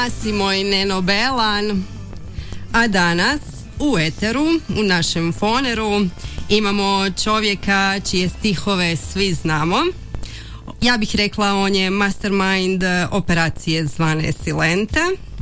Asimo i Neno Belan, a danas u eteru, u našem foneru, imamo čovjeka čije stihove svi znamo. Ja bih rekla on je mastermind operacije zvane Silente,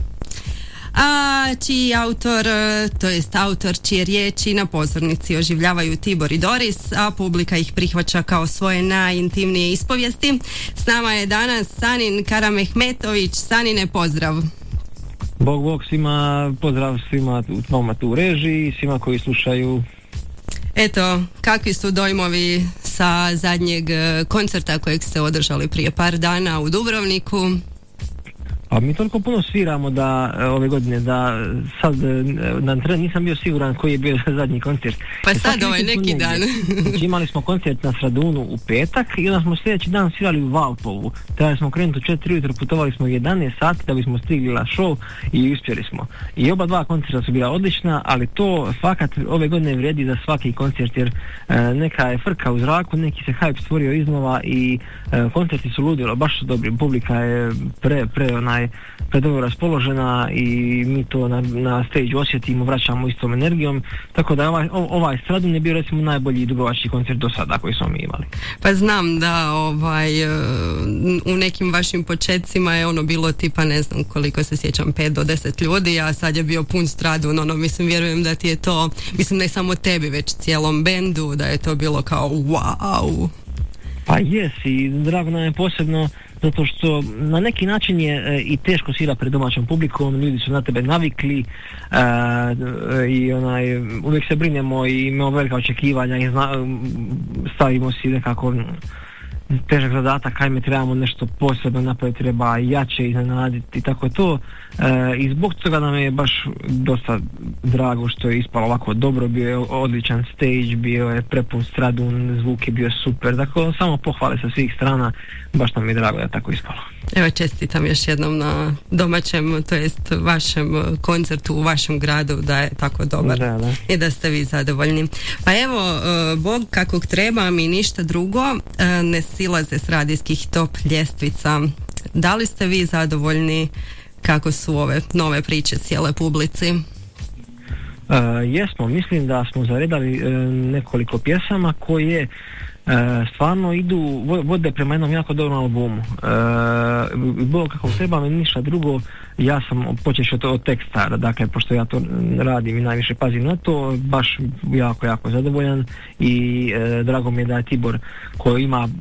a čiji autor, to jest autor čije riječi na pozornici oživljavaju Tibor i Doris, a publika ih prihvaća kao svoje najintimnije ispovijesti. S nama je danas Sanin Karamehmetović. Sanine, pozdrav. Bog svima, pozdrav svima vama tu u režiji, svima koji slušaju. Eto, kakvi su dojmovi sa zadnjeg koncerta kojeg ste održali prije par dana u Dubrovniku? A mi toliko puno sviramo da ove godine da sad na tren nisam bio siguran koji je bio zadnji koncert. Pa sad ovaj neki dan. Znači, imali smo koncert na Stradunu u petak i onda smo sljedeći dan svirali u Valpovu. Trebali smo krenuti u 4 ujutro, putovali smo 11 sati da bismo stigli na show i uspjeli smo. I oba dva koncerta su bila odlična, ali to fakat ove godine vrijedi za svaki koncert jer neka je frka u zraku, neki se hype stvorio iznova i koncerti su ludilo, baš su dobri, publika je predobro raspoložena i mi to na stage osjetimo, vraćamo istom energijom, tako da ovaj Stradun je bio recimo najbolji dubrovački koncert do sada koji smo mi imali. Pa znam da u nekim vašim početcima je ono bilo tipa, ne znam koliko se sjećam, 5 do 10 ljudi, a sad je bio pun Stradun, mislim, vjerujem da ti je to, mislim ne samo tebi, već cijelom bendu, da je to bilo kao wow. Pa jes, i drago nam je posebno zato što na neki način je i teško svira pred domaćom publikom, ljudi su na tebe navikli i uvijek se brinemo i imamo velika očekivanja i stavimo si nekako težak zadatak, ajme trebamo nešto posebno napraviti, treba jače iznenaditi i tako je to. I zbog toga nam je baš dosta drago što je ispalo ovako dobro, bio je odličan stage, bio je prepun Stradun, zvuk je bio super, dakle samo pohvale sa svih strana, baš nam je drago da je tako ispalo. Evo, čestitam još jednom na domaćem, to jest vašem koncertu u vašem gradu, da je tako dobar. Da. I da ste vi zadovoljni. Pa evo, Bog kakvog treba mi ništa drugo ne silaze s radijskih top ljestvica. Da li ste vi zadovoljni kako su ove nove priče cijele publici? Jesmo, mislim da smo zaredali nekoliko pjesama koje stvarno vode prema jednom jako dobrom albumu. Bog kako treba mi ništa drugo, ja sam počeš od teksta, dakle pošto ja to radim i najviše pazim na to, baš jako zadovoljan i drago mi je da je Tibor koji ima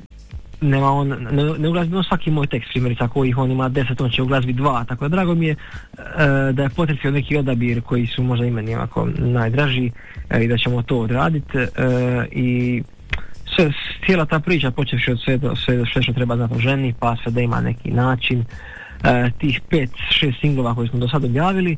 ne ulazi svaki moj tekst, primjerice ako on ima 10, on će u glazbi 2, tako da drago mi je da je potrebno neki odabir koji su možda i meni ovako najdraži i da ćemo to odraditi i cijela ta priča počevši od sve što treba znati o ženi pa sve da ima neki način, tih 5-6 singlova koje smo do sada objavili,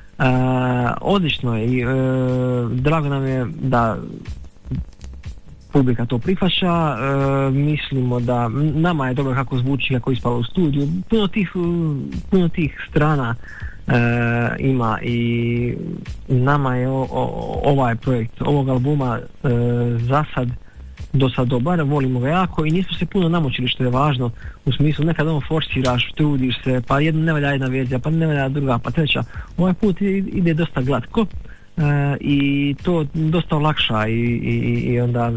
odlično je i drago nam je da publika to prihvaća, mislimo da nama je dobro kako zvuči, kako ispalo u studiju, puno tih strana ima i nama je ovaj projekt ovog albuma za sad dosta dobar, volimo ga jako i nismo se puno namočili, što je važno, u smislu nekad forsiraš, trudiš se, pa ne valja jedna verzija, pa ne valja druga, pa treća. Ovaj put ide dosta glatko i to dosta olakša i onda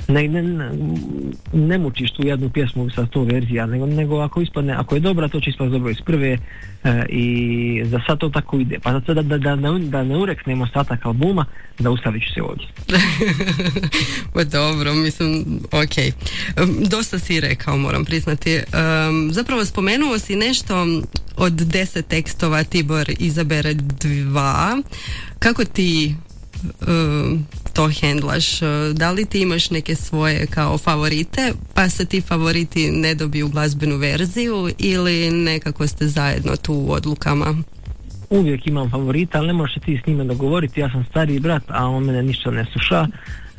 ne mučiš tu jednu pjesmu sa 100 verzija, nego ako ispadne, ako je dobra, to će ispati dobro iz prve i za sad to tako ide. Pa zato da ne ureknemo ostatak albuma, da ustavit ću se ovdje. Pa dobro, mislim, ok. Dosta si rekao, moram priznati. Zapravo spomenuo si nešto od 10 tekstova, Tibor izabere 2. Kako ti to hendlaš? Da li ti imaš neke svoje kao favorite, pa se ti favoriti ne dobiju glazbenu verziju ili nekako ste zajedno tu u odlukama? Uvijek imam favorita, ali ne možeš ti s njime dogovoriti, ja sam stariji brat, a on mene ništa ne sluša.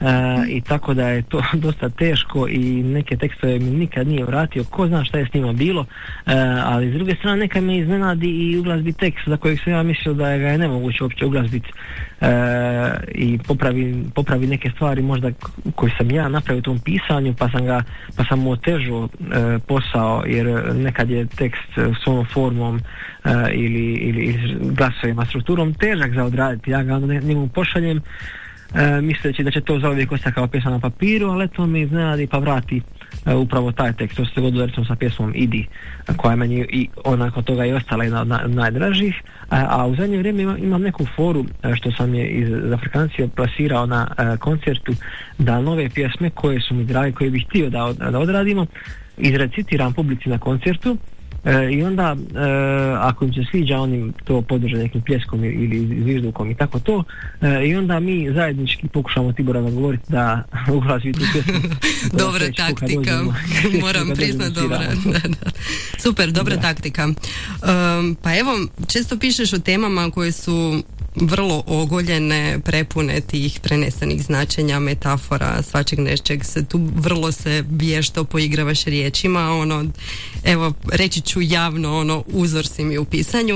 i tako da je to dosta teško i neke tekstove mi nikad nije vratio, ko zna šta je s njima bilo, ali s druge strane neka me iznenadi i uglazbi tekst za kojeg sam ja mislio da ga je nemoguće uopće uglazbiti i popravi neke stvari možda koje sam ja napravio u tom pisanju, pa sam mu otežao posao, jer nekad je tekst svojom formom ili glasovima, strukturom težak za odraditi. Ja ga njemu pošaljem misleći da će to zauvijek ostati kao pjesma na papiru, ali to mi iznenadi pa vrati upravo taj tekst. To se dogodilo recimo sa pjesmom Idi, koja je meni i onako toga i ostala jedna od najdražih, a u zadnje vrijeme imam neku foru što sam je iz Afrikancije plasirao na koncertu, da nove pjesme koje su mi drage, koje bih htio da odradimo, izrecitiram publici na koncertu. I onda ako im se sviđa, oni to podrže nekim pljeskom ili zviždukom i tako to, i onda mi zajednički pokušamo Tibora nagovoriti da uglazi tu pjesmu. Dobra taktika, moram priznat, dobra. Da. Super, dobra taktika. Pa evo, često pišeš o temama koje su vrlo ogoljene, prepune tih prenesenih značenja, metafora, svačeg nečeg, vrlo se vješto poigravaš riječima, evo, reći ću javno, uzor si mi u pisanju.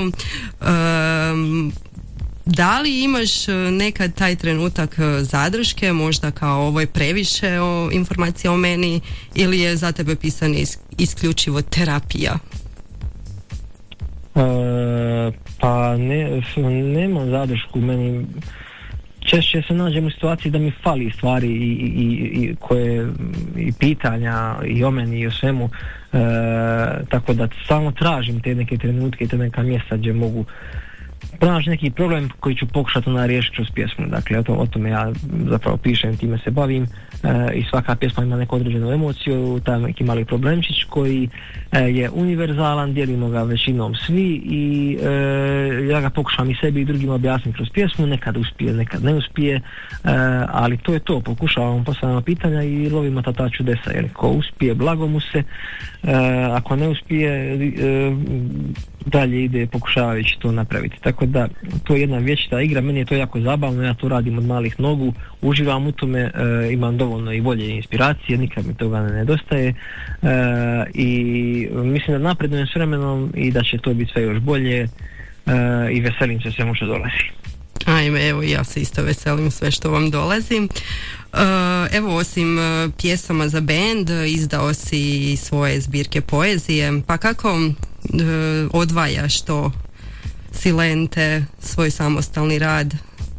Da li imaš nekad taj trenutak zadrške, možda kao ovo je previše informacija o meni, ili je za tebe pisanje isključivo terapija? Pa nemam zadršku, meni češće se nađem u situaciji da mi fali stvari i pitanja i o meni i o svemu, tako da samo tražim te neke trenutke i te neka mjesta gdje mogu pronaći neki problem koji ću pokušati riješiti kroz pjesmu. Dakle, o tome ja zapravo pišem, time se bavim, i svaka pjesma ima neku određenu emociju, taj neki mali problemčić koji je univerzalan, dijelimo ga većinom svi i ja ga pokušam i sebi i drugima objasniti kroz pjesmu, nekad uspije, nekad ne uspije, ali to je to, pokušavam postavljamo pitanja i lovimo ta čudesa, jer ko uspije, blago mu se, ako ne uspije, dalje ide pokušavajući to napraviti. Tako da to je jedna vječita igra, meni je to jako zabavno, ja to radim od malih nogu, uživam u tome, imam dovoljno i volje i inspiracije, nikad mi toga ne nedostaje, i mislim da napredujem s vremenom i da će to biti sve još bolje, i veselim se svemu što dolazi. Ajme, evo, ja se isto veselim sve što vam dolazi. Evo, osim pjesama za bend, izdao si svoje zbirke poezije, pa kako odvajaš to, Silente, svoj samostalni rad?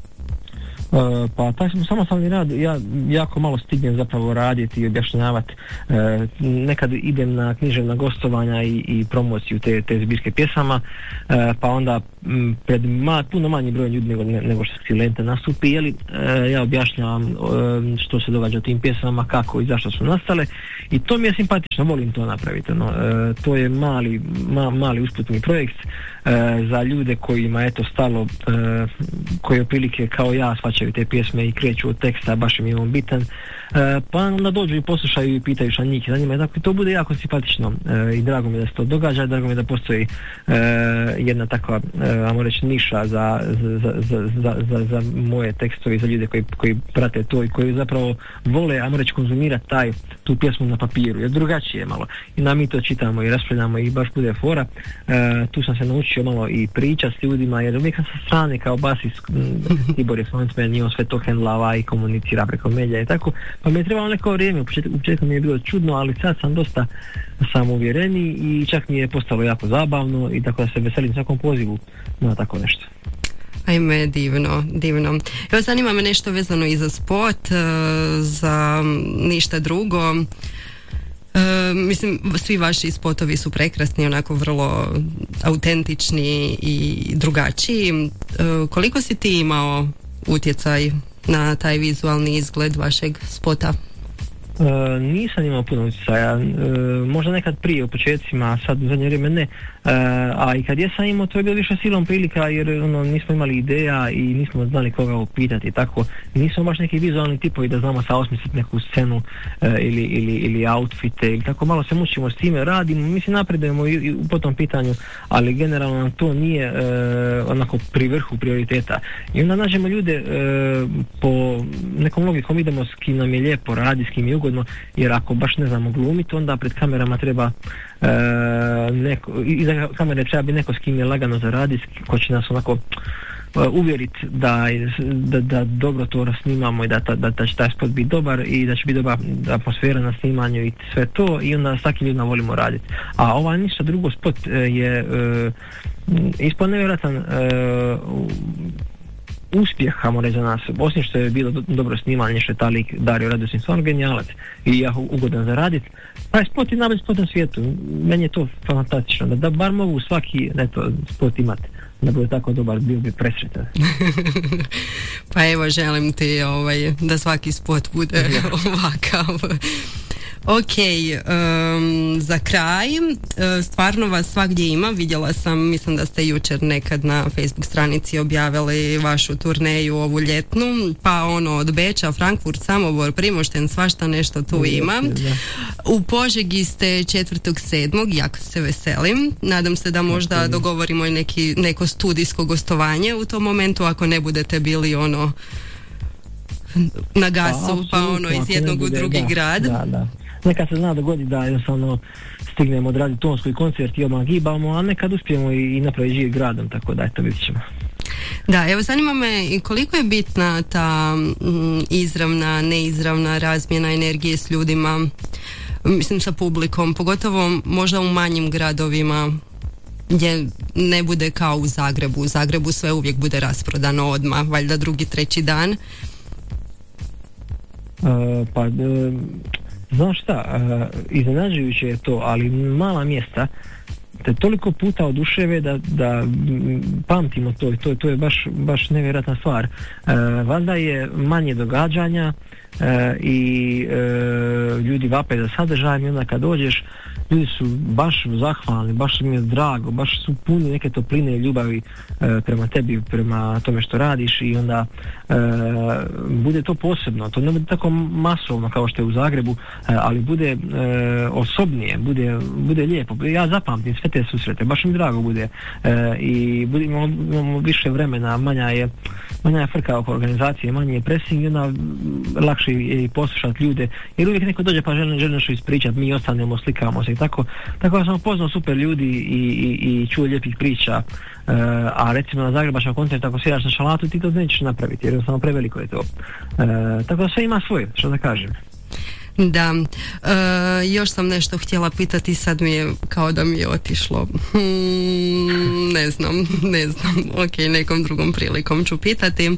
Pa taj samostalni rad ja jako malo stignem zapravo raditi i objašnjavati. Nekad idem na književna gostovanja i promociju te zbirke pjesama, pa onda pred puno manji broj ljudi nego što Silente nastupi, ja objašnjavam što se događa u tim pjesama, kako i zašto su nastale, i to mi je simpatično, volim to napraviti. To je mali usputni projekt za ljude kojima je to stalo, koji otprilike kao ja shvaćaju te pjesme i kreću od teksta, baš im je on bitan, pa onda dođu i poslušaju i pitaju šta njih zanima. Dakle, to bude jako simpatično i drago mi da se to događa, drago mi da postoji jedna takva, ajmo reći, niša za moje tekstove, za ljude koji prate to i koji zapravo vole, ajmo reći, konzumirati tu pjesmu na papiru, jer drugačije malo. I mi to čitamo i raspravljamo i baš bude fora. Tu sam se naučio malo i pričati s ljudima, jer uvijek sam sa strane kao basist, Tibor je frontman, i on sve to hendlava i komunicira preko medija i tako, pa mi je trebalo neko vrijeme, u početku mi je bilo čudno, ali sad sam dosta samouvjereniji i čak mi je postalo jako zabavno, i tako da se veselim svakom pozivu na tako nešto. Ajme, divno. Evo, zanima me nešto vezano i za spot, za ništa drugo. Mislim, svi vaši spotovi su prekrasni, onako vrlo autentični i drugačiji. Koliko si ti imao utjecaj na taj vizualni izgled vašeg spota? Nisam imao puno utjecaja, možda nekad prije u početcima, sad u zadnje vrijeme ne. a i kad jesam imao, to je bilo više silom prilika, jer nismo imali ideja i nismo znali koga upitati, tako nismo baš neki vizualni tipovi da znamo osmisliti neku scenu ili outfite, ili tako malo se mučimo s time, radimo, mislim napredujemo i po tom pitanju, ali generalno nam to nije onako pri vrhu prioriteta. I onda nađemo ljude po nekom logikom, idemo s kim nam je lijepo radi, s kim je ugodno, jer ako baš ne znamo glumiti, onda pred kamerama treba iza kamere treba biti neko s kim je lagano zaraditi, ko će nas onako uvjeriti da dobro to snimamo i da će taj spot biti dobar i da će biti dobra atmosfera na snimanju i sve to, i onda s takim ljudima volimo raditi. A ovaj ništa drugo spot je ispod nevjerojatan uspjeh, hajmo reći za nas, osim što je bilo dobro snimanje, što je taj lik Dario Radosin stvarno genijalac i jako ugodan za radit, pa je spot i najbolji spot na svijetu. Meni je to fantastično, da bar mogu svaki spot imati, da bude tako dobar, bio bi presretan. Pa evo, želim ti da svaki spot bude ovakav. Ok, za kraj, stvarno vas svagdje ima, vidjela sam, mislim da ste jučer nekad na Facebook stranici objavili vašu turneju ovu ljetnu, pa od Beča, Frankfurt, Samobor, Primošten, svašta nešto tu ima. U Požegi ste 4.7. jako se veselim, nadam se da možda dogovorimo i neko studijsko gostovanje u tom momentu, ako ne budete bili na gasu, pa iz jednog u drugi grad. Da. Nekad se zna dogodi da jednostavno stignemo odraditi tonski koncert i odmah gibamo, a nekad uspijemo i napraviti živ gradom, tako da eto, vidit ćemo. Da, evo zanima me koliko je bitna ta izravna, neizravna razmjena energije s ljudima, mislim sa publikom, pogotovo možda u manjim gradovima gdje ne bude kao u Zagrebu. U Zagrebu sve uvijek bude rasprodano odmah, valjda drugi, treći dan. Znaš šta, iznenađujuće je to, ali mala mjesta te toliko puta oduševe da pamtimo to je baš nevjerojatna stvar. Valjda je manje događanja i ljudi vape za sadržajem, i onda kad dođeš ljudi su baš zahvalni, baš mi je drago, baš su puni neke topline i ljubavi prema tebi, prema tome što radiš, i onda bude to posebno, to ne bude tako masovno kao što je u Zagrebu, ali bude osobnije, bude lijepo. Ja zapamtim sve te susrete, baš mi drago bude, i imamo više vremena, manja je frka oko organizacije, manje je pressing, i onda lakše je i poslušati ljude, jer uvijek neko dođe pa želi nešto ispričati, mi ostanemo, slikamo se i tako da sam upoznao super ljudi i čuo lijepih priča, a recimo na zagrebačkom koncertu ako sviraš na šalatu ti to nećeš napraviti, jer jednostavno preveliko je to, tako da sve ima svoje, što da kažem. Da, još sam nešto htjela pitati, sad mi je kao da mi je otišlo. Ne znam, ok, nekom drugom prilikom ću pitati.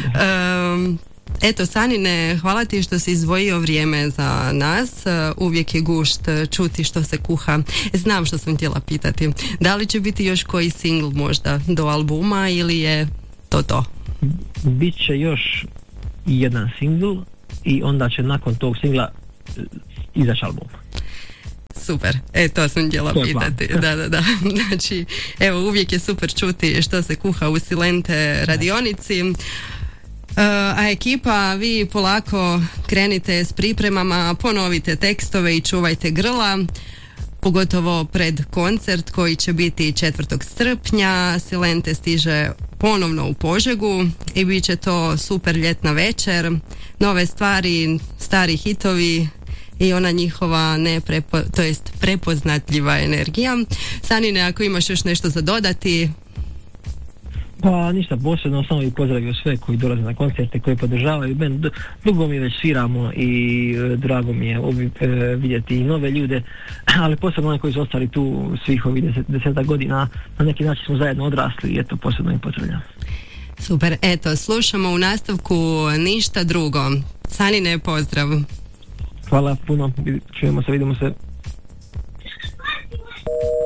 Eto, Sanine, hvala ti što si izdvojio vrijeme za nas, uvijek je gušt čuti što se kuha. Znam što sam htjela pitati, da li će biti još koji singl možda do albuma ili je to? Biće još jedan singl i onda će nakon tog singla izaći album. Super, to sam htjela pitati. Da. Znači, evo, uvijek je super čuti što se kuha u Silente radionici. A ekipa, vi polako krenite s pripremama, ponovite tekstove i čuvajte grla, pogotovo pred koncert koji će biti 4. srpnja. Silente stiže ponovno u Požegu i bit će to super ljetna večer, nove stvari, stari hitovi i ona njihova prepoznatljiva energija. Sanine, ako imaš još nešto za dodati? Pa ništa posebno, samo i pozdravio sve koji dolaze na koncerte, koji podržavaju band. Dugo mi već sviramo i drago mi je vidjeti i nove ljude, ali posebno oni koji su ostali tu svih ovih 10 godina, na neki način smo zajedno odrasli i eto, posebno im pozdravljam. Super, eto, slušamo u nastavku Ništa drugo. Sanine, pozdrav. Hvala puno, čujemo se, vidimo se.